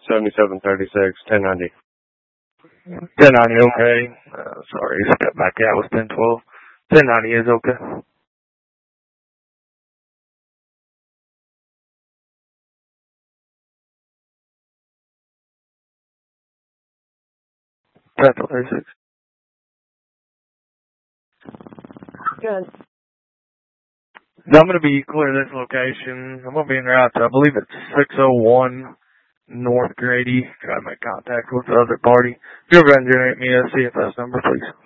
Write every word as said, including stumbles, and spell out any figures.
seventy-seven thirty-six, ten ninety. ten ninety, okay. Uh, sorry, step back. That was ten twelve. ten ninety is okay. ten thirty-six. Good. I'm going to be clear this location. I'm going to be in route to, I believe it's six oh one North Grady. Try to make contact with the other party. If you'll go ahead and generate me a C F S number, please.